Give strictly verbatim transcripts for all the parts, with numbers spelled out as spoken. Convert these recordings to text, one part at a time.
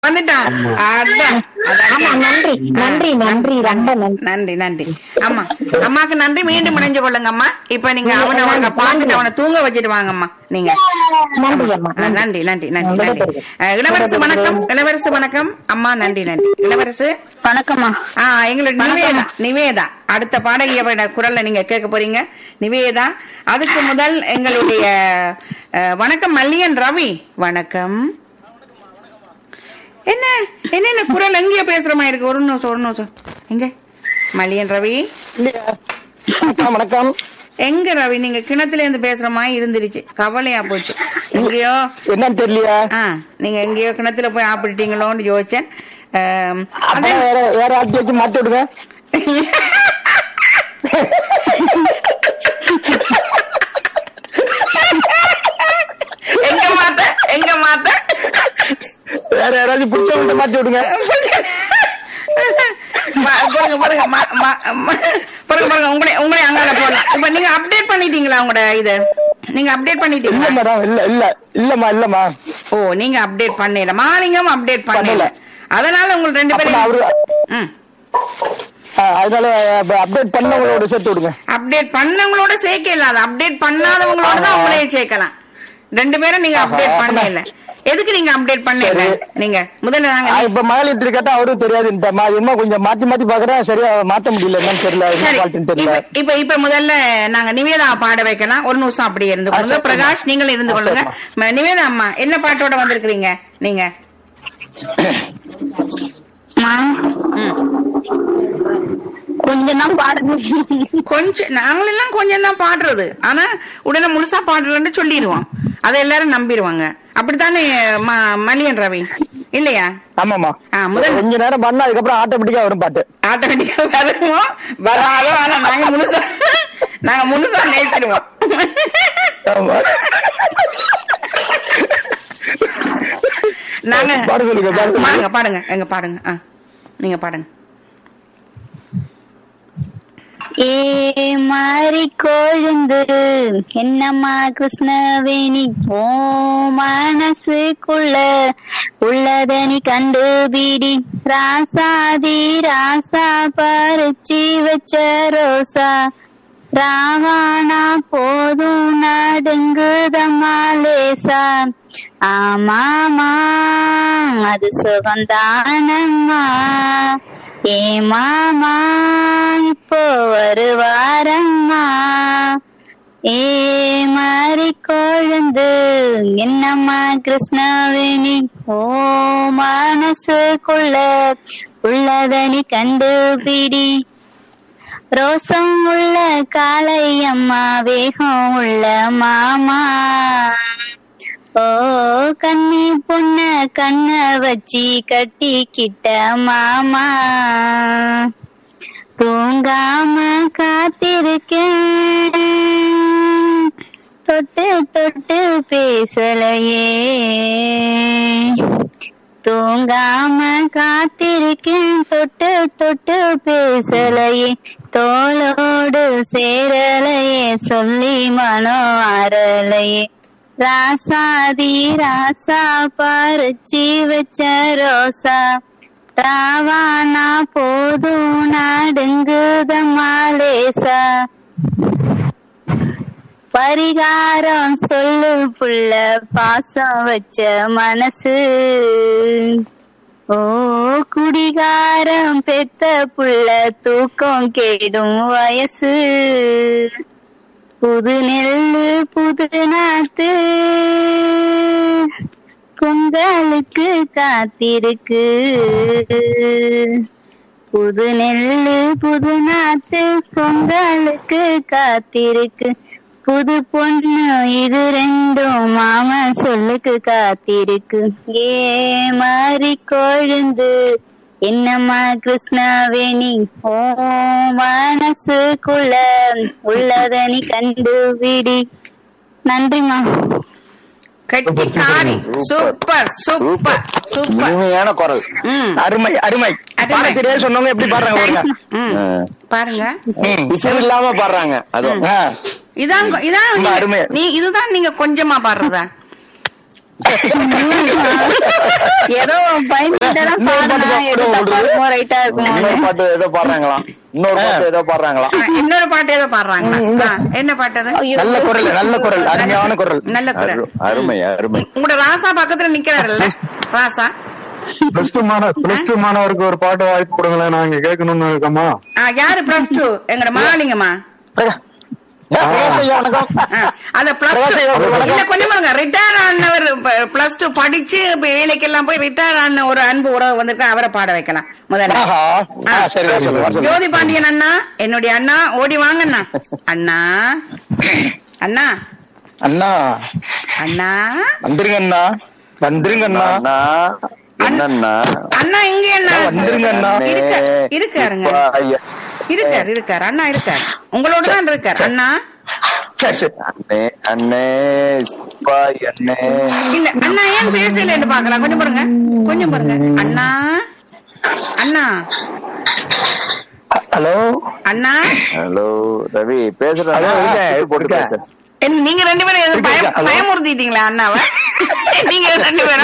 வந்துட்டான். அதான். ஆமா, நன்றி நன்றி நன்றி ரொம்ப நன்றி. நன்றி நன்றி அம்மா. அம்மாக்கு நன்றி. மீண்டும் இணைஞ்சு கொள்ளுங்க அம்மா. இப்ப நீங்க அவனை அவனை பார்த்துட்டு அவனை தூங்க வச்சுட்டு வாங்கம்மா நீங்க. நன்றி அம்மா. ஆ, நன்றி நன்றி நன்றி நன்றி. அஹ், இளவரசு வணக்கம். இளவரசு வணக்கம் அம்மா. நன்றி நன்றி இளவரசு வணக்கம்மா. ஆ எங்களுக்கு நிவேதா நிவேதா அடுத்த பாடகிய குரல்ல நீங்க கேட்க போறீங்க. நிவேதா. அதுக்கு முதல் எங்களுடைய அஹ், வணக்கம் மல்லியன் ரவி. வணக்கம். என்ன என்ன என்ன குரல் எங்கேயோ பேசுற மாதிரி இருக்கு. ஒரு நிமிஷம் ஒரு நிமிஷம். எங்க மல்லியன் ரவி? வணக்கம் வணக்கம். எங்க ரவி? நீங்க கிணத்துல இருந்து பேசுற மாதிரி இருந்துருச்சு. கவலையா போச்சு. எங்கேயோ என்னன்னு தெரியலையா? ஆ நீங்க எங்கேயோ கிணத்துல போய் ஆப்பிட்டீங்களோன்னு யோசிச்சேன். ஆம், அதான் அதான். வேற வேற ஆட்சி வச்சு மாத்தி விடுங்க. எங்க மாத்த எங்க மாத்த வேற யாராச்சும் பிடிச்சவங்க மாத்தி விடுங்க. ம- பாருங்க பாருங்க ம- ம- ம- பாருங்க பாருங்க உங்களை உங்களை அங்கால போடலாம். இப்ப நீங்க அப்டேட் பண்ணிட்டீங்களா உங்களோட இது? நீங்க அப்டேட் இல்ல பண்ணிட்டீங்களா? மேடம், இல்ல இல்ல இல்லம்மா இல்லம்மா. ஓ நீங்க அப்டேட் பண்ணல. மாலிங்கம் அப்டேட் பண்ணல. அதனால உங்களுக்கு ரெண்டு அப்ப பேரும் நான் அவரு ம் ஆ, அதனால அப்டேட் பண்ணவங்களோட சேர்த்து விடுங்க. அப்டேட் பண்ணவங்களோட சேர்க்க இல்லாத அப்டேட் பண்ணாதவங்களோட தான் உங்களையும் சேர்க்கலாம். ரெண்டு பேரும் நீங்க அப்டேட் பண்ணல. எதுக்கு நீங்க அப்டேட் பண்ணல? நீங்க முதல்ல ஆ, நாங்க இப்ப மகளிர் கேட்டா அவரும் தெரியாதுன்ட்டா. என்ன கொஞ்சம் மாத்தி மாத்தி பாக்குறேன், சரியா மாத்த முடியல. என்னன்னு தெரியல, என்ன சரி. ஃபால்ட்னு தெரியல. இப்ப- இப்ப இப்ப முதல்ல நாங்க நிவேதா பாட வைக்கலாம். ஒரு நிமிஷம் அப்படியே இருந்து கொள்ளுங்க. ஆ, சரி. பிரகாஷ் நீங்களும் இருந்து ஆ, கொள்ளுங்க. சரிம்மா. ம- நிவேதா அம்மா என்ன பாட்டோட வந்திருக்கிறீங்க நீங்க? ம். கொஞ்சம் தான் பாடுங்க. கொஞ்சம் நாங்களெல்லாம் கொஞ்சம் தான் பாடுறது. ஆனா உடனே முழுசா பாடுறேன்னு சொல்லிடுவோம். அதை எல்லாரும் நம்பிடுவாங்க. அப்படித்தானே ம- மலியன் ரவி இல்லையா? ஆமாமா. ஆ, முதல் கொஞ்ச நேரம் பண்ணா அதுக்கப்புறம் ஆட்டோமேட்டிக்கா வரும் பாட்டு. ஆட்டோமேட்டிக்கா வருவோம். வராதோ ஆனா நாங்க முழுசா நாங்க முழுசா நேசிடுவோம். ஆமா. நாங்க பாட சொல்லுங்க, பாட சொல்லுங்க. பாடுங்க பாடுங்க எங்க பாடுங்க. ஆ, நீங்க பாடுங்க. ஏ மாறி கொழுந்து என்னம்மா கிருஷ்ணவேணி ஓ மனசுக்குள்ள உள்ளதனி கண்டுபிடி ராசாதி ராசா பறிச்சி வச்ச ரோசா ராவானா போதும் நடுங்குதம்மா லேசா ஆமாமா அது சுகந்தானம்மா ஏ மாமா இப்போ வருவாரம்மா ஏ மாறி கொழுந்து என்னம்மா கிருஷ்ணவேணி ஓ மனசுக்குள்ள உள்ளதனி கண்டுபிடி ரோசம் உள்ள காளையம்மா வேகம் உள்ள மாமா ஓ கண்ணி பொண்ண கண்ண வச்சி கட்டிக்கிட்ட மாமா தூங்காம காத்திருக்கேன் தொட்டு தொட்டு பேசலையே தூங்காம காத்திருக்கேன் தொட்டு தொட்டு பேசலையே தோளோடு சேரலையே சொல்லி மனோ அறலையே ராசாதி ராசா பறிச்சி வச்ச ரோசா ராவானா போதும் நடுங்குதம்மா லேசா பரிகாரம் சொல்லு புள்ள பாசம் வச்ச மனசு ஓ குடிகாரம் பெத்த புள்ள தூக்கம் கேடும் வயசு புது நெல்லு புது நாத்து பொங்கலுக்கு காத்திருக்கு புது நெல்லு புது நாத்து பொங்கலுக்கு காத்திருக்கு புது பொண்ணு இது ரெண்டும் மாமா சொல்லுக்கு காத்திருக்கு ஏ மாறி கொழுந்து என்னம்மா கிருஷ்ணவேணி ஓ மனசுக்குள்ள உள்ளதனி கண்டுபிடி. நன்றிமா. கட்டிக்காரி. Super super super. இனிமையான குரல். ம். அருமை அருமை. அருமை. பாட தெரியாது சொன்னவங்க எப்படி பாடுறாங்க பாருங்க. ம். பாருங்க. ம், இசை இல்லாம பாடுறாங்க. அதுவும் ஆ. இதான் இதான் ரொம்ப நீங்க- அருமை. நீ இதுதான் நீங்க கொஞ்சமா பாடுறதா? ஏதோ பயந்துட்டேதான் பாடுனேன். எது தப்பா இருக்குமோ ரைட்டா இருக்குமோ. இன்னொரு பாட்டு ஏதோ பாடுறாங்களாம் இன்னொரு பாட்டு ஏதோ பாடுறாங்களாம் ஆ, இன்னொரு பாட்டு ஏதோ பாடுறாங்களா? ஆ, என்ன பாட்டு அது? ஐயோ. நல்ல குரல், நல்ல குரல், அருமையான குரல். நல்ல குரல். அரு- அருமை அருமை உங்களோட ராசா பக்கத்துல நிக்கிறாருல்ல ராசா? பிளஸ் டூ மாணவர் பிளஸ் டூ மாணவருக்கு ஒரு பாட்டு வாய்ப்பு கொடுங்களேன், நாங்க கேட்கணும்னு இருக்கோமா? ஆ, யாரு பிளஸ் டூ? எங்கட மகாலிங்கம்மா. வணக்கம். ஆ, அத பிளஸ் டூ இல்ல கொஞ்சம் பாருங்க. ரிட்டையர் ஆனவர் பிளஸ் டூ படிச்சு இப்ப வேலைக்கு எல்லாம் போய் ரிட்டையர் ஆன ஒரு அன்பு உறவு வந்திருக்கா, அவரை பாட வைக்கலாம் முதல்ல. ஆஹா. ஆ, சரி, வர சொல்லு, வர சொல்லு. ஜோதி பாண்டியன் அண்ணா, என்னுடைய அண்ணா, ஓடி வாங்க அண்ணா. அண்ணா அண்ணா அண்ணா அண்ணா வந்துருங்க அண்ணா, வந்துருங்க அண்ணா. அண்ணா என்னண்ணா அண்ணா இங்க என்ன வந்துருங்க அண்ணா. இருக்க- இருக்காருங்க இருக்காரு இருக்காரு அண்ணா இருக்காரு, உங்களோட தான் இருக்காரு அண்ணா. சரி சரி. அண்ணே அண்ணே சிப்பாய் அண்ணே இல்ல அண்ணா ஏன் பேசலன்னு பாக்கலாம். கொஞ்சம் பாருங்க, கொஞ்சம் பாருங்க. அண்ணா அண்ணா ஹலோ அண்ணா ஹலோ ரவி ஹலோ, பேசுறேன் இருக்கேன், போட்டு இருக்கேன். பேச என்ன நீங்க ரெண்டு பேரும் எதுவும் பயம் ஹலோ. பயமுறுத்திட்டீங்களா அண்ணாவை? நீங்க ரெண்டு பேரும்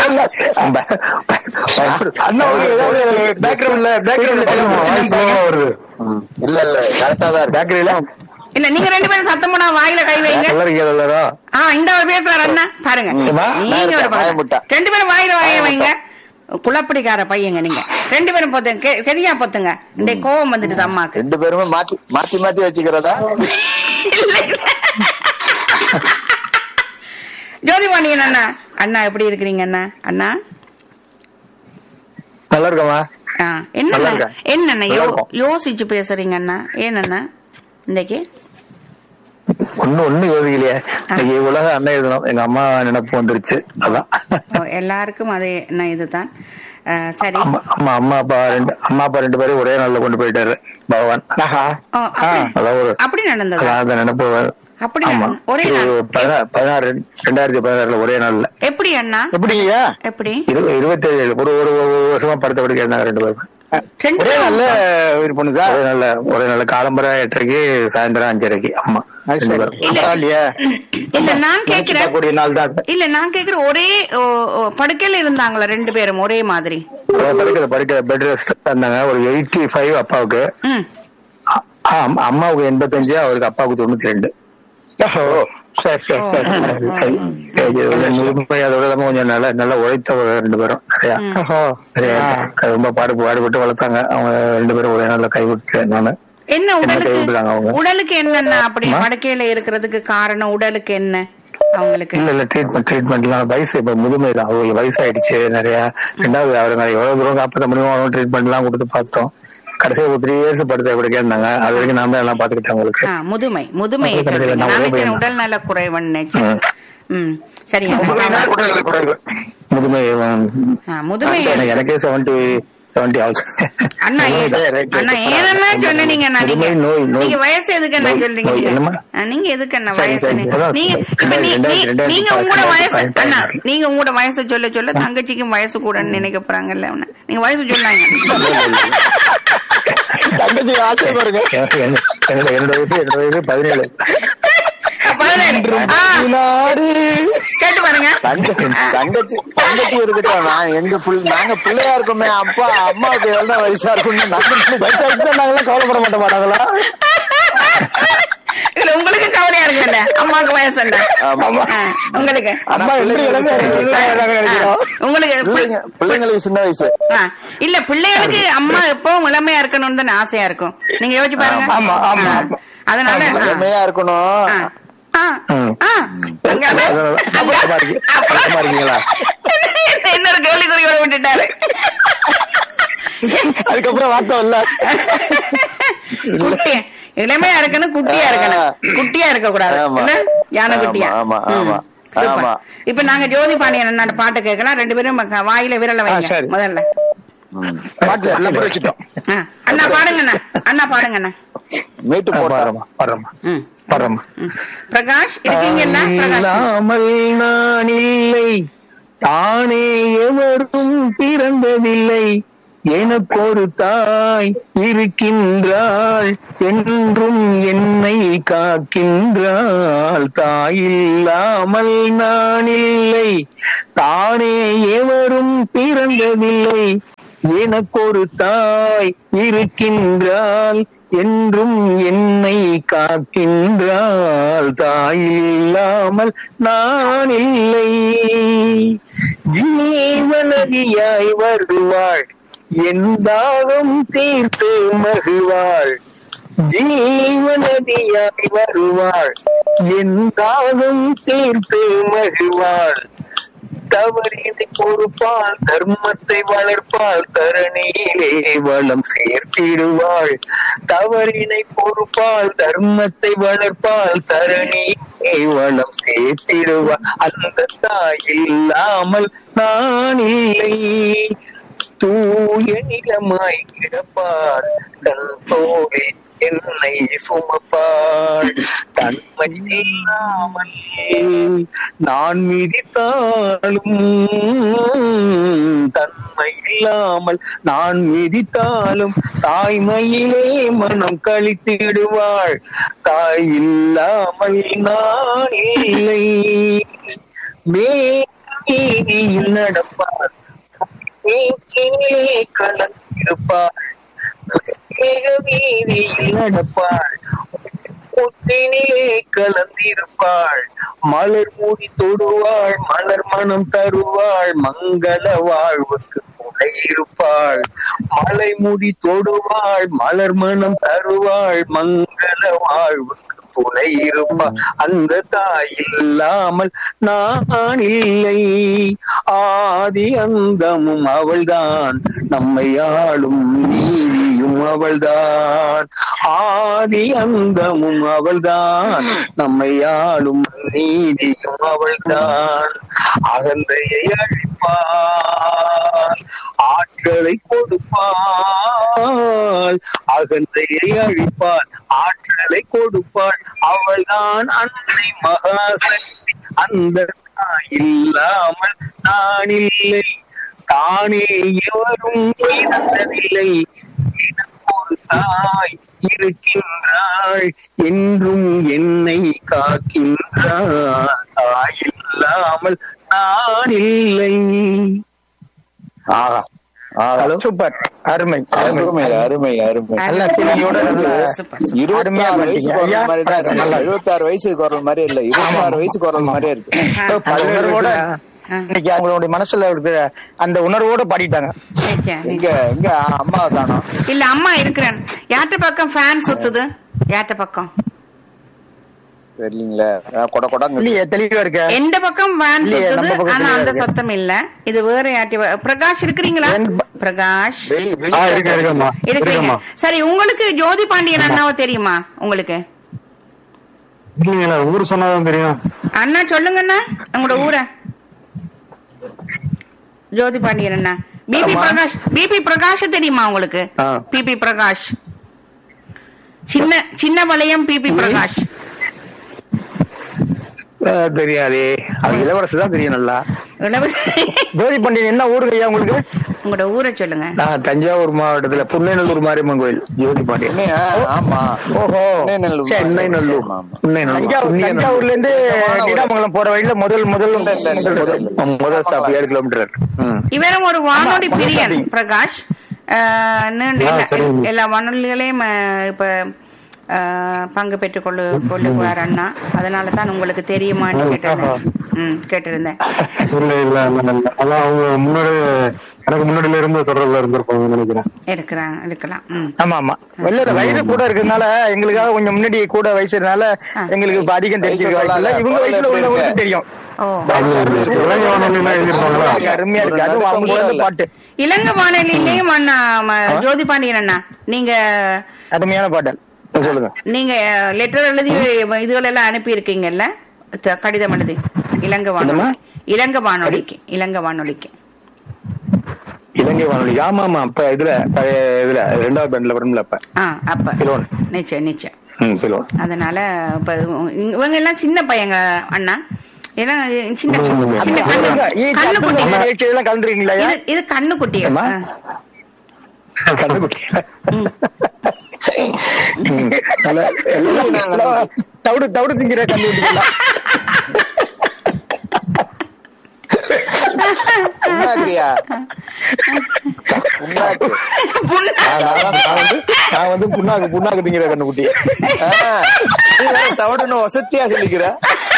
அண்ணா பேக்ரவுண்ட்ல பேக்ரவுண்ட்ல வருது. ம், இல்ல இல்ல கரெக்டா தான் இருக்கு பேக்கரியில இல்ல நீங்க ரெண்டு பேரும் சத்தம் போனா வாயில கை வைங்க. நல்லா இருக்கீங்க எல்லாரா? ஆ இந்த அவர் பேசுறாரு அண்ணா பாருங்க. ஏம்மா? நீங்க ஒரு வாயை பாருங்க. முட்டா. ரெண்டு பேரும் வாயில வாய வைங்க. குளப்படிக்கார பையங்க நீங்க ரெண்டு பேரும் பொத்துங்க, கெ- கெதியா பொத்துங்க. இந்த கோவம் வந்துட்டு அம்மாக்கு. ரெண்டு பேருமே மாத்தி மாத்தி மாத்தி வச்சுக்கிறதா ஜோதிபாண்டியன் அண்ணா, அண்ணா எப்படி இருக்கிறீங்க அண்ணா? அண்ணா நல்லா இருக்கமா? ஆ, என்ன நல்லா அண்ணா? இருக்கேன். என்ன அண்ணா நல்லா யோ- இருக்கோம். யோசிச்சு பேசுறீங்க அண்ணா? ஏனண்ணா இன்னைக்கு? ஒண்ணு ஒண்ணு யோசிக்கலையே. இன்னைக்கு உலக அன்னை தினம், எங்க அம்மா நினைப்பு வந்துருச்சு, அதான். ஓ, எல்லாருக்கும் அது என்ன இதுதான். ஆ, சரி. அம்மா அம்மா அம்மா அப்பா ரெண்டு அம்மா அப்பா ரெண்டு பேரும் ஒரே நாள்ல கொண்டு போயிட்டாரு பகவான். ஓ, அப்படி- அதான் ஒரு அப்படி நடந்ததா? அதான் அந்த நினைப்பு. அப்படி ஆமா, நடந்தது. ஒரே நாள். இது பதினா- பதினாறு ரெண்டாயிரத்தி பதினாறுல ஒரே நாள்ல. எப்படி அண்ணா? எப்படியா? எப்படி? இரு- இருபத்தி ஏழு ஒரு ஒரு ஒரு வருஷமா படுத்த படுக்க இருந்தாங்க ரெண்டு பேரும். ரெண்டு ஒரே பேரும் நல்ல இது பண்ணுதா? ஒரே நல்ல ஒரே நல்ல காலம்பரை எட்டரைக்கு சாயந்தரம் அஞ்சரைக்கு. அம்மா ரெண்டு பேரும். இல்ல. பரவாயில்லையே. இல்ல நான் கேக்குறேன் கூடிய நாள் தான். இல்ல நான் கேக்குறேன் ஒரே ஓ, ஓ, படுக்கையில இருந்தாங்களா ரெண்டு பேரும் ஒரே மாதிரி? படுக்கிற படுக்கிற பெட் ரெஸ்ட் இருந்தாங்க. ஒரு எயிட்டி ஃபைவ் அப்பாவுக்கு. ம். அ- ஆ, அம்மாவுக்கு எண்பத்தஞ்சு, அவருக்கு அப்பாவுக்கு தொண்ணூத்தி ரெண்டு. சரி சரி சரி சரி. சரி, முழுமை அதோட இல்லாம கொஞ்சம் நல்லா நல்லா உழைத்தவங்க ரெண்டு பேரும். நிறையா நிறையா ரொம்ப பாடு பாடுபட்டு வளர்த்தாங்க அவங்க ரெண்டு பேரும். ஒரே நாள்ல கைவிட்டு நானு என்ன என்ன உடலுக்கு கைவிட்டுறாங்க அவங்க. உடலுக்கு என்னன்னா அப்படி படுக்கையில இருக்கிறதுக்கு காரணம் உடலுக்கு என்ன அவங்களுக்கு? இல்ல இல்ல ட்ரீட்மெண்ட் ட்ரீட்மெண்ட் எல்லாம் வயசு இப்ப முதுமை தான், அவங்களுக்கு வயசாயிடுச்சு நிறைய. ரெண்டாவது அவருங்க எவ்வளவு தூரம் காப்பாற்ற முடியுமோ ட்ரீட்மெண்ட் எல்லாம் கொடுத்து பாத்துட்டோம். கடைசியா ஒரு த்ரீ இயர்ஸ் படுத்த எப்படி கேட்டாங்க, அது வரைக்கும் நான் தான் எல்லாம் பாத்துக்கிட்டேன் அவங்களுக்கு. ஆ, முதுமை முதுமை அது கிடையாது, நான் நான் ஒரே நினைக்கிறேன் பையன் உடல் நல குறைவன் நினைச்சேன். ம் சரிங்க. முதுமை ஆ, முதுமை எனக்கு- எனக்கே செவன்டி செவன்டி ஆகுது. அண்ணா ஏன் அண்ணா ஏன்னா சொன்னீங்க அண்ணா, நீங்க முதுமை நோய் நோய் நீங்க வயசு எதுக்கு என்ன நோய், சொல்றீங்க? நோய், என்னம்மா? ஆ, நீங்க எதுக்கு என்ன சரி, வயசு? சரி, அதான் நீங்க இப்ப நீ- ரெண்டாயிரத்தி- நீ- ரெண்டாயிரத்தி நீங்க உங்களோட வயசு பதினாறு. அண்ணா நீங்க உங்களோட வயசு சொல்ல சொல்ல தங்கச்சிக்கும் வயசு கூடன்னு நினைக்க போறாங்கல்ல உன்னை. நீங்க வயசு சொன்னாங்க. தங்கச்சி ஆசை பாருங்க என்ன- என்னோட என்னோட வயசு என்னோட வயசு பதினேழு. பதினேழு. ஆ, கேட்டு பாருங்க. தங்கச்சி தங்கச்சி தங்கச்சி இருக்கட்டும். நான் எங்க பிள்ளை நாங்க பிள்ளையா இருக்கோமே, அப்பா அம்மாவுக்கு எவ்வளவு வயசா இருக்கும்னு நாங்க நாங்களாம் கவலைப்பட மாட்ட மாட்டாங்களா? இல்ல உங்களுக்கு கவலையா இருக்குல்ல அம்மாவுக்கு வயசு இல்ல. ஆமா. ஆ, உங்களுக்கு அம்மா எப்படி இளமையா நினைக்கிறோம். உங்களுக்கு பிள்ளைங்க பிள்ளைங்களுக்கு சின்ன வயசு. ஆ, இல்ல பிள்ளைகளுக்கு அம்மா எப்பவும் இளமையா இருக்கணும்னு தானே ஆசையா இருக்கும். நீங்க யோசிச்சு பாருங்க. ஆமா, ஆமா, ஆ, ஆமா. அதனால ஆ, இளமையா இருக்கணும். ஆ, ஆ, ம். ஆ, அங்கால, அப்பா இருக்கீங்க- அப்பா இருக்கீங்களா? என்ன- இன்னொரு கேள்விக்குறியோட விட்டுட்டாரு. அதுக்கப்புறம் வார்த்தை இல்ல. குட்டி இளமையா இருக்கணும், குட்டியா இருக்கணும். குட்டியா இருக்க கூடாது. ஆமா. இல்ல? யானை குட்டியா. ஆமா, ம். ஆமா, சூப்பர். ஆமா. இப்ப நாங்க ஜோதி பாண்டியன் அண்ணாட்ட பாட்டு கேட்கலாம். ரெண்டு பேரும் ம- வாயில விரல வைங்க சரி. முதல்ல. ம். பாட்டு எல்லாம் புரிய வச்சுட்டோம். ஆ, அண்ணா பாடுங்க அண்ணா. அண்ணா பாடுங்க அண்ணா. மீட்டு போட்டா பாடுறோமா பாடுறோமா ம், பாடுறோமா. ம். பிரகாஷ் இருக்கீங்கல்ல? பிரகாஷ் இல்லாமல் நான் இல்லை, தானே எவரும் பிறந்ததில்லை, எனக்கொரு தாய் இருக்கின்றாள் என்றும் என்னை காக்கின்றாள். தாயில்லாமல் நான் இல்லை, தானே எவரும் பிறந்ததில்லை. எனக்கொரு தாய் இருக்கின்றாள் என்றும் என்னை காக்கின்றாள். தாயில்லாமல் நான் இல்லை. ஜீவநதியாய் வருவாள், என் தாகம் தீர்த்து மகிழ்வாள். ஜீவநதியாய் வருவாள், என் தாகம் தீர்த்து மகிழ்வாள். தவறினை பொறுப்பாள், தர்மத்தை வளர்ப்பாள், தரணியிலே வளம் சேர்த்திடுவாள். தவறினை பொறுப்பாள், தர்மத்தை வளர்ப்பாள், தரணியிலே வளம் சேர்த்திடுவாள். அந்த தாய் இல்லாமல் நான் இல்லை. தூய நிலமாய் கிடப்பார், தன் தோழி என்னை சுமப்பாள். தன்மை இல்லாமல் நான் மிதித்தாலும், தன்மை இல்லாமல் நான் மிதித்தாலும் தாய்மையிலே மனம் கழித்திடுவாள். தாய் இல்லாமல் நான் இல்லை. மேல் நடப்பார், கீழே கலந்திருப்பாள். மேக வீதியில் நடப்பாள், முத்தினிலே கலந்திருப்பாள். மலர் மூடி தொடுவாள், மலர் மனம் தருவாள். மங்கள வாழ்வுக்கு துணை இருப்பாள். மலை மூடி தொடுவாள், மலர் மனம் தருவாள். மங்கள வாழ்வுக்கு துணை இருப்பாள். அந்த தாய் இல்லாமல் நான் இல்லை. ஆதி அந்தமும் அவள்தான், நம்மை ஆளும் நீதியும் அவள்தான். ஆதி அந்தமும் அவள்தான், நம்மை ஆளும் நீதியும் அவள்தான். அகந்தையை அழிப்பாள், ஆற்றலை கொடுப்பாள். அகந்தையை அழிப்பாள், ஆற்றலை கொடுப்பாள். அவள்தான் அன்னை மகாசக்தி. அந்த தாய் இல்லாமல் நான் இல்லை. தானே எவரும் பிறந்ததில்லை. எனக்கொரு தாய் இருக்கின்றாள் என்றும் என்னை காக்கின்றாள். தாய் இல்லாமல் நான் இல்லை. ஆஹா, சூப்பர், அருமை அருமை அருமை அருமை. நல்ல துணியோட நல்ல இருபத்தி ஆறு வயசு குரல் மாதிரி தான் இருக்கு. எழுபத்தி ஆறு வயசு குரல் மாதிரி இல்ல, இருபத்தி ஆறு வயசு குரல் மாதிரியே இருக்கு. பதினோட இன்னைக்கு அவங்களுடைய மனசுல இருக்கிற அந்த உணர்வோட பாடிட்டாங்க. இங்க இங்க அம்மா காணோம். இல்ல, அம்மா இருக்கிறேன். யார்கிட்ட பக்கம் ஃபேன் சுத்துது? யார்கிட்ட பக்கம் தெரியலீங்களே, கொட கொட தெளிவா இருக்க. எந்த பக்கம் வேன் சுத்துது, ஆனா அந்த சத்தம் இல்ல. இது வேற யார்ட்டி. பிரகாஷ் இருக்கிறீங்களா? பிரகாஷ் இருக்கிறீங்க. சரி, உங்களுக்கு ஜோதி பாண்டியன் அண்ணாவை தெரியுமா? உங்களுக்கு ஊர் சொன்னாதான் தெரியும். அண்ணா சொல்லுங்க அண்ணா, உங்களோட ஊரை. ஜோதி பாண்டியன் அண்ணா. பிபி பிரகாஷ், பிபி பிரகாஷ் தெரியுமா உங்களுக்கு? பிபி பிரகாஷ், சின்ன சின்ன வளையம் பிபி பிரகாஷ் தெரியாதே. அது இளவரசு தான் தெரியும் நல்லா. இளவரசி ஜோதி பாண்டியன் என்ன ஊருக்கு ஐயா உங்களுக்கு? உங்களோட ஊரை சொல்லுங்க. நான் தஞ்சாவூர் மாவட்டத்துல புன்னைநல்லூர் மாரியம்மன் கோயில் ஜோதி பாண்டியன். ஆமா. ஓஹோ, புன்னைநல்லூர். தஞ்சாவூர்ல இருந்து நீடாமங்கலம் போற வழியில முதல் முதல் முதல் ஸ்டாப் ஏழு கிலோமீட்டர். இவரும் ஒரு வானொலி பிரியன் பிரகாஷ். எல்லா வானொலிகளையும் இப்ப பங்கு பெற்றுக் கொள்ளு கொள்ளுவார் அண்ணா. அதனாலதான் உங்களுக்கு தெரியுமான்னு கேட்டிருந்தேன். ம் கேட்டிருந்தேன். இல்ல இல்ல அதான் அவங்க முன்னாடி எனக்கு முன்னாடில இருந்து தொடர்புல இருந்திருப்பாங்க நினைக்கிறேன். இருக்கிறாங்க, இருக்கலாம். ஆமா ஆமா. இல்ல வயசு கூட இருக்கிறதுனால எங்களுக்காக கொஞ்சம் முன்னாடி கூட வயசுனால எங்களுக்கு இப்ப அதிகம் தெரிஞ்சிருக்க வாய்ப்பு இல்ல. இவங்க வயசுல உள்ளவங்களுக்கு தெரியும். அருமையா இருக்கு. அது அவங்க பாட்டு இலங்கை வானொலியிலையும் அண்ணா ஜோதி பாண்டியன் அண்ணா நீங்க அருமையான பாடல் சொல்லுங்க. நீங்க லெட்டர் எழுதி இதுகள் எல்லாம் அனுப்பி இருக்கீங்கல்ல, கடிதம் எழுதி இலங்கை வானொலி இலங்கை வானொலிக்கு இலங்கை வானொலிக்கு இலங்கை வானொலி. ஆமா ஆமா. அப்ப இதுல இதுல ரெண்டாவது பேண்ட்ல வரும்ல அப்ப. அப்ப நிச்சயம் நிச்சயம். அதனால இப்ப இவங்க எல்லாம் சின்ன பையங்க அண்ணா. ஏன்னா சின்ன சின்ன கண்ணுக்குட்டி. இது கண்ணுக்குட்டி. கண்ணுக்குட்டி தவிடு தவிடு திங்கிற கண்ணுக்குட்டிலாம் புண்ணாக்கியா? புண்ணாக்கு. நான் வந்து புண்ணாக்கு புண்ணாக்கு திங்கிற கண்ணுக்குட்டி. தவிடுன்னு வசத்தியா சொல்லிக்கிற.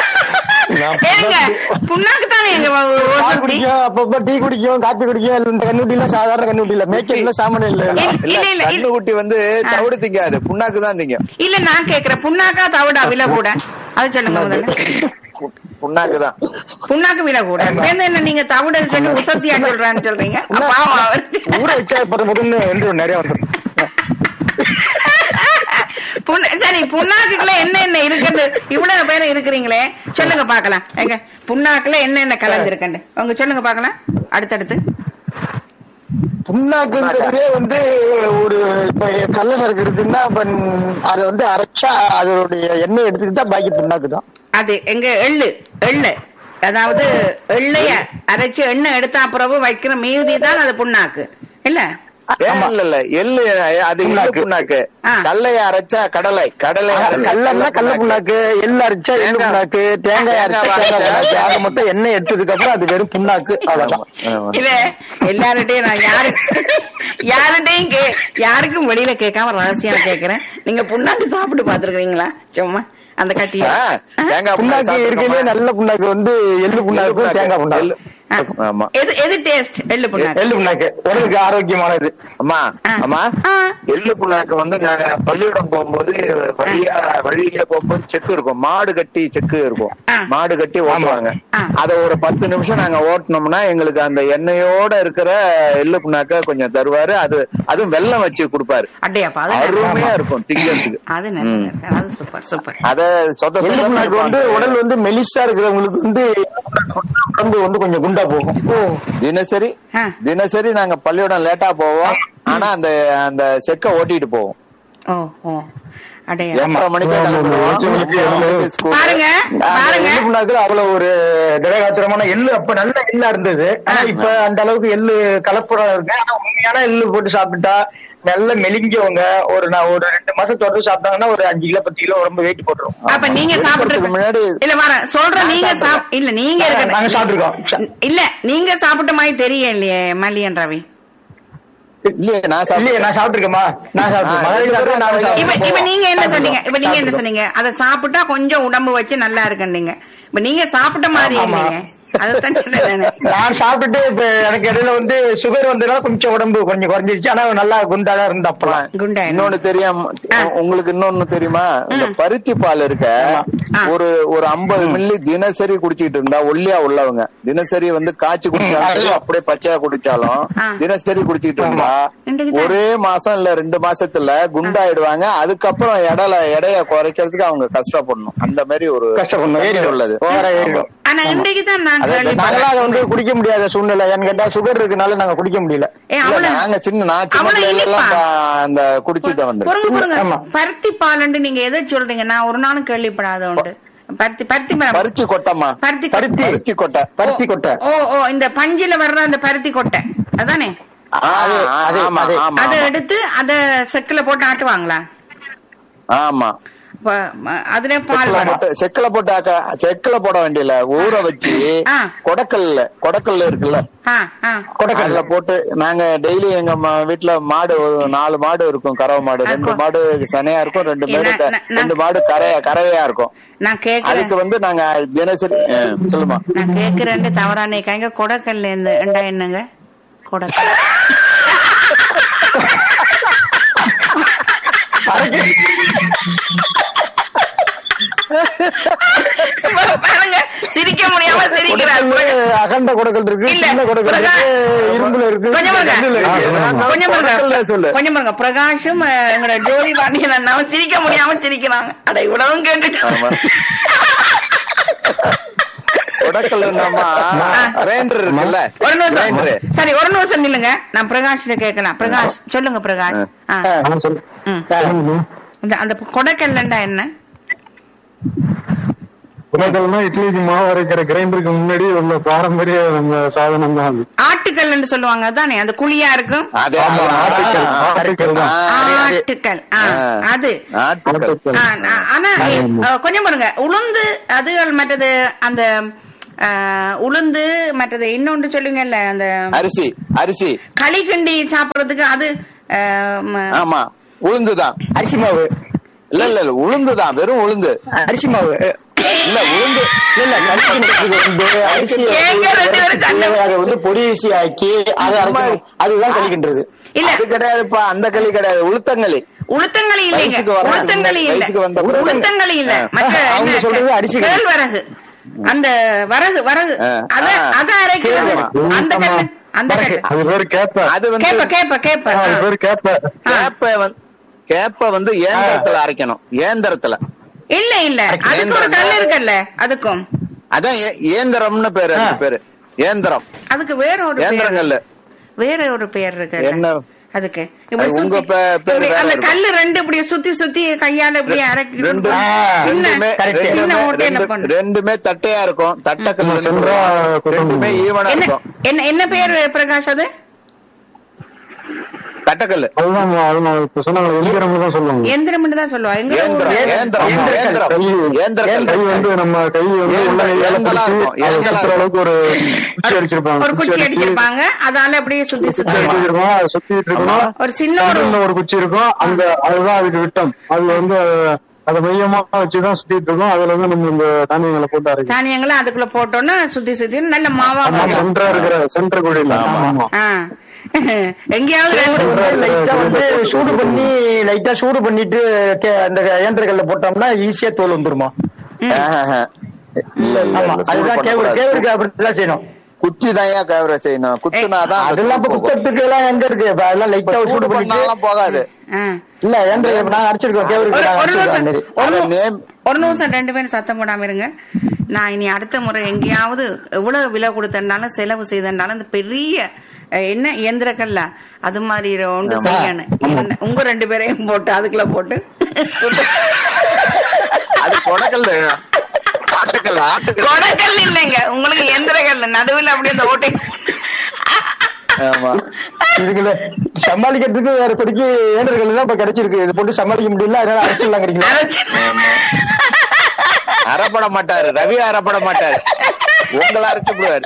புண்ணாக்கு தானே குடிக்கும், அப்பப்ப டீ குடிக்கும், காப்பி குடிக்கும். இந்த கண்ணுக்குட்டி எல்லாம் சாதாரண கண்ணுக்குட்டி இல்ல, மேய்க்க சாமானியம் இல்ல. கண்ணுக்குட்டி வந்து தவிடு திங்காது, புண்ணாக்கு தான் திங்கும். இல்ல நான் கேக்குறேன், புண்ணாக்கா தவிடா விலை கூட? அது சொல்லுங்க முதல்ல. புண்ணாக்குதான். புண்ணாக்கு விலை கூட. என்ன நீங்க தவிட கட்டு உசத்தியா சொல்றான்னு சொல்றீங்க? ஊற வச்சா முதல்ல நிறைய வந்துடும். சரி, புண்ணாக்குல என்ன என்ன இருக்குன்னு இவ்வளவு பேரும் இருக்கிறீங்களே, சொல்லுங்க பாக்கலாம். எங்க புண்ணாக்குல என்ன என்ன கலந்து இருக்குன்னு உங்க சொல்லுங்க பாக்கலாம். அடுத்தடுத்து புண்ணாக்குங்கிறதே வந்து ஒரு இப்ப கள்ள சரக்கு இருக்குன்னா அதை வந்து அரைச்சா அதனுடைய எண்ணெய் எடுத்துக்கிட்டா பாக்கி புண்ணாக்கு தான். அது எங்க எள்ளு எள்ளு அதாவது எள்ளைய அரைச்சு எண்ணெய் எடுத்தா பிறகு வைக்கிற மீதி தான் அது புண்ணாக்கு இல்ல? இல்ல இல்ல எள்ளு அது புண்ணாக்கு. கடலைய அரைச்சா கடலை கடலை கல்லன்னா கல்ல புண்ணாக்கு, எள்ளு அரைச்சா எள்ளு புண்ணாக்கு, தேங்காய் அரைச்சா அதை மட்டும் எண்ணெய் எடுத்ததுக்கு அப்புறம் அது வெறும் புண்ணாக்கு. அவ்வளவுதான். இல்ல எல்லார்கிட்டையும் நான் யாரு யாருகிட்டையும் கே யாருக்கும் வெளியில கேட்காம ரகசியம் கேக்குறேன். நீங்க புண்ணாக்கு சாப்பிட்டு பாத்துருக்கீங்களா? சும்மா அந்த கட்டியா புண்ணாக்கு இருக்குன்னே நல்ல புண்ணாக்கு வந்து எள்ளு புண்ணாக்கு, தேங்காய் புண்ணாக்கு. எது எது டேஸ்ட்? எள்ளு புண்ணாக்கு. எள்ளு புண்ணாக்கு உடலுக்கு ஆரோக்கியமானது. அம்மா அம்மா எள்ளு புண்ணாக்கு வந்து நாங்க பள்ளிக்கூடம் போகும்போது வழியா வழியில போகும்போது செக்கு இருக்கும், மாடு கட்டி செக்கு இருக்கும், மாடு கட்டி ஓட்டுவாங்க. அத ஒரு பத்து நிமிஷம் நாங்க ஓட்டினோம்னா எங்களுக்கு அந்த எண்ணெயோட இருக்கிற எள்ளு புண்ணாக்க கொஞ்சம் தருவாரு. அது அதுவும் வெல்லம் வச்சு கொடுப்பாரு. அருமையா இருக்கும் திங்கிறதுக்கு. அது சூப்பர் சூப்பர். அத சொந்த வந்து உடல் வந்து மெலிசா இருக்கிறவங்களுக்கு வந்து உடம்பு வந்து கொஞ்சம் குண்டா போகும். தினசரி தினசரி நாங்க பள்ளியோடம் லேட்டா போவோம். ஆனா அந்த அந்த செக்க ஓட்டிட்டு போவோம். அவ்வளவு ஒரு திடகாத்திரமான எள்ளு அப்ப நல்ல எள்ளா இருந்தது. ஆனா இப்ப அந்த அளவுக்கு எள்ளு கலப்புறம் இருக்கு. ஆனா உண்மையான எள்ளு போட்டு சாப்பிட்டா நல்ல மெலிஞ்சவங்க ஒரு ஒரு ரெண்டு மாசம் தொடர்ந்து சாப்பிட்டாங்கன்னா ஒரு அஞ்சு கிலோ பத்து கிலோ உடம்பு வெயிட் போட்டுரும். அப்ப நீங்க சாப்பிடுறதுக்கு முன்னாடி இல்ல வர சொல்றேன். நீங்க இல்ல நீங்க நாங்க சாப்பிட்டுருக்கோம். இல்ல நீங்க சாப்பிட்ட மாதிரி தெரியல இல்லையே மல்லியன் ரவி? இப்ப நீங்க என்ன சொன்னீங்க? இப்ப நீங்க என்ன சொன்னீங்க? அத சாப்பிட்டா கொஞ்சம் உடம்பு வச்சு நல்லா இருக்குன்னீங்க. இப்ப நீங்க சாப்பிட்ட மாதிரி இல்லைங்க. அதான் நான் சாப்பிட்டுட்டு இப்ப எனக்கு இடையில வந்து சுகர் வந்ததுனால கொஞ்சம் உடம்பு கொஞ்சம் குறைஞ்சிருச்சு. ஆனா நல்லா குண்டாதான் இருந்த அப்பலாம். குண்டா இன்னொன்னு தெரியும் உங்களுக்கு, இன்னொன்னு தெரியுமா? இந்த பருத்தி பால் இருக்க ஒரு ஒரு ஐம்பது மில்லி தினசரி குடிச்சிட்டு இருந்தா ஒல்லியா உள்ளவங்க தினசரி வந்து காய்ச்சி குடிச்சாலும் அப்படியே பச்சையா குடிச்சாலும் தினசரி குடிச்சிட்டு இருந்தா ஒரே மாசம் இல்ல ரெண்டு மாசத்துல குண்டாயிடுவாங்க. அதுக்கப்புறம் எடையில எடைய குறைக்கிறதுக்கு அவங்க கஷ்டப்படணும். அந்த மாதிரி ஒரு உள்ளது. வந்து குடிக்க முடியாத சூழ்நிலை. ஏன்னு கேட்டா சுகர் இருக்குனால நாங்க குடிக்க முடியல. நாங்க சின்ன நான் சின்ன பிள்ளைல எல்லாம் அந்த குடிச்சுதான் வந்து பருத்தி பால் நீங்க எதை சொல்றீங்க? நான் ஒரு நாளும் கேள்விப்படாத உண்டு. பருத்தி பருத்தி பருத்தி கொட்டைமா? பருத்தி பருத்தி பருத்தி கொட்டை பருத்தி கொட்டை. ஓ ஓ இந்த பஞ்சில வர்ற அந்த பருத்தி கொட்டை அதானே? அத எடுத்து அத செக்குல போட்டு ஆட்டுவாங்களா? ஆமா. அதுல பால் செக்கல போட்டு செக்கல போட வேண்டியல ஊற வச்சு கொடக்கல்ல கொடக்கல்ல இருக்குல்ல கொடக்கல்ல போட்டு நாங்க டெய்லி எங்க வீட்டுல மாடு நாலு மாடு இருக்கும், கறவை மாடு. ரெண்டு மாடு சனையா இருக்கும், ரெண்டு மாடு ரெண்டு மாடு கரையா கறவையா இருக்கும். அதுக்கு வந்து நாங்க தினசரி சொல்லுமா நான் கேக்குறேன் தவறா நினைக்காங்க. கொடக்கல்ல இருந்து என்னங்க கொடக்கல்? சிரிக்க முடியாம சிரிக்கிறார். அகண்ட கொடக்கல் இருக்கு, சின்ன கொடக்கல் இருக்கு, இரும்புல இருக்கு. கொஞ்சம் பாருங்க பிரகாஷும் எங்களோட ஜோதி பாண்டியன் அண்ணாவும் சிரிக்க முடியாம சிரிக்கிறாங்க. அட இவ்வளவும் கேட்டுட்டு சரி ஒரு நிமிஷம் இல்லைங்க. நான் பிரகாஷ் கேட்கலாம். பிரகாஷ் சொல்லுங்க. பிரகாஷ் அந்த கொடைக்கல்லண்டா என்ன? உலகம்னா இட்லிக்கு மாவு அரைக்கிற கிரைண்டருக்கு முன்னாடி உள்ள பாரம்பரிய நம்ம சாதனம் தான் அது. ஆட்டுக்கல்னு சொல்லுவாங்க அதானே, அந்த குழியா இருக்கும். அது ஆமா, ஆட்டுக்கல் ஆட்டுக்கல் தான். ஆட்டுக்கல் ஆ, அது ஆட்டுக்கல். ஆ, ஆ, ஆனா அஹ், கொஞ்சம் பாருங்க, உளுந்து அதுகள் மற்றது அந்த அஹ், உளுந்து மற்றது இன்னொன்று சொல்லுங்கல்ல, அந்த அரிசி அரிசி களி கிண்டி சாப்பிடுறதுக்கு அது அஹ், ம- ஆமா உளுந்துதான். அரிசி மாவு இல்ல இல்ல இல்ல உளுந்துதான், வெறும் உளுந்து. அரிசி மாவு இல்ல உளுந்து இல்ல கழிக்கின்றது அரிசி ஏங்க ரெண்டு பேரும் சண்டை? அதை வந்து பொரியரிசி ஆக்கி அதை அரைக்கணும். அதுதான் கழிக்கின்றது. இல்ல அது கிடையாதுப்பா, அந்த களி கிடையாது, உளுத்தங்களி. உளுத்தங்களி இல்லைங்க, வயசுக்கு வர- உளுத்தங்களி இல்ல, வயசுக்கு வந்த பிறகு. உளுத்தங்களி இல்ல, மற்ற அவங்க என்ன, சொல்றது அரிசி களி. கேழ்வரகு, அந்த வரகு வரகு ஆ. அத அத அரைக்கிறது, கேழ்வரகு. அந்த கல்லு அந்த கல்லு அது பேரு கேப்ப. அது வந்து கேப்ப கேப்ப கேப்ப அது பேரு கேப்ப. கேப்ப வந்து கேப்ப வந்து ஏந்திரத்துல அரைக்கணும், ஏந்திரத்துல. இல்ல இல்ல, அதுக்கு ஒரு கல் இருக்குல்ல, அதுக்கும் அதான் ஏ- ஏந்திரம்னு பேரு, அதுக்கு பேரு ஏந்திரம். அதுக்கு வேற ஒரு பேர், ஏந்திரங்கள்ல வேற ஒரு பேர் இருக்கு என்ன? அதுக்கு இப்படி அது உங்க சுத்தி- பே- பேரு இப்படி வேற அந்த இருக்கும். கல்லு ரெண்டு இப்படி சுத்தி சுத்தி கையால இப்படி அரைக்கி ரெண்டு சின்ன ரெண்டுமே சின்ன ரெண்டுமே ஓட்டையில ரெண்டு- பண்ணு. ரெண்டுமே தட்டையா இருக்கும், தட்டக்கல் சென்றா கொண்டு ரெண்டுமே ஈவனா என்ன இருக்கும். என்ன என்ன பேர் பிரகாஷ் அது? தட்டக்கல் அதுதான் அதுதான் இப்ப சொன்னாங்க எந்திரம் தான் சொல்லுவாங்க. எந்திரம் தான் சொல்லுவா எங்க ஏந்திரம் ஊர்ல. ஏந்திரம் ஆமா. ஏந்திரம் கை ஏந்திரக்கல். கை வந்து நம்ம கை வந்து உள்ள ஏந்தலா கையால இருக்கும், பிடிச்சு அதை ஏந்தலா சுத்துற அளவுக்கு ஒரு குச்சி அடிச்சிருப்பாங்க. ஒரு குச்சி அடிச்சிருப்பாங்க, அதால அப்படியே சுத்தி குச்சி சுத்தி அடிச்சிருக்கோம், அதை சுத்திட்டு இருக்கணும். ஒரு சின்ன ஒரு சென்டர்ல ஒரு குச்சி இருக்கும், அந்த அதுதான் அதுக்கு விட்டம். அது வந்து அதை மையமா வச்சுதான் சுத்திட்டு இருக்கோம். அதுல வந்து நம்ம இந்த தானியங்களை போட்டு அரைக்கணும். தானியங்களை அதுக்குள்ள போட்டோன்னா சுத்தி சுத்தி நல்ல மாவா ஆமா, வரும். சென்டரா இருக்கிற சென்டர் குழியில. ஆமா ஆ. எங்கேயாவது ரெண்டு- லைட்டா வந்து சூடு பண்ணி லைட்டா சூடு பண்ணிட்டு கே- அந்த இயந்திரங்கள்ல போட்டோம்னா ஈஸியா தோல் வந்துருமா? ஆஹா. இல்ல இல்ல ஆமா, இல்ல, அதுதான் சூடு கேவரு பண்ணக்கூடாது. கேவருக்கு அப்படிதான் செய்யணும். குச்சி தான் ஏன் கேவரை செய்யணும், குத்துனாதான் அது அதெல்லாம் இப்ப போகும். குத்தத்துக்கு எல்லாம் எங்க இருக்கு? இப்ப அதெல்லாம் லைட்டா இப்ப சூடு சூடு பண்ணிட்டு பண்ணாலும் போகாது. ஆ. இல்ல இயந்திரம் நாங்க அடிச்சிருக்கோம் கேவருக்கு ஒரு நாங்க ஒரு அடிச்சிருக்கோம் நிமிஷம் அந்த மாதிரி. ஒரு அத நி- நேம் ஒரு நிமிஷம் ரெண்டு பேரும் சத்தம் போடாம இருங்க. நான் இனி அடுத்த முறை எங்கேயாவது எவ்வளவு விலை கொடுத்தனாலும் செலவு செய்தனாலும் இந்த பெரிய அஹ், என்ன இயந்திரக்கல்ல அது மாதிரி ஒன்று செய்யணும். என்ன- உங்க ரெண்டு பேரையும் போட்டு அதுக்குள்ள போட்டு அது கொடக்கல், ஆட்டுக்கல் ஆட்டுக்கல். கொடக்கல் இல்லைங்க, உங்களுக்கு எந்திரக்கல்ல நடுவில் அப்படியே அந்த ஓட்டை. ஆமா இதுக்குள்ள சமாளிக்கிறதுக்கு வேற படிக்கு இயந்திரங்கள் தான் இப்ப கிடைச்சிருக்கு. இது போட்டு சமாளிக்க முடியல, அதனால அரைச்சிடலாங்கிறீங்களா? அரைச்சு. அறப்பட மாட்டாரு, ரவி அறப்பட மாட்டாரு, உங்களை அரைச்சு விடுவாரு.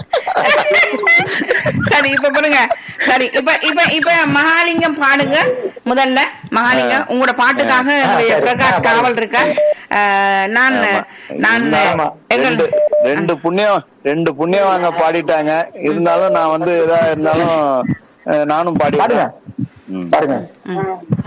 சரி இப்ப பாருங்க, சரி இப்ப இப்ப இப்ப மகாலிங்கம் பாடுங்க முதல்ல. மகாலிங்கம் உங்களோட பாட்டுக்காக என்னுடைய சரி. பிரகாஷ் காவல் இருக்க. அஹ், நான் நான் ஆமா. எங்கள் ரெண்டு ரெண்டு புண்ணியம் ரெண்டு புண்ணியம் வாங்க பாடிட்டாங்க. இருந்தாலும் நான் வந்து எதா இருந்தாலும் அஹ், நானும் பாடி பாருங்க பாருங்க ம்.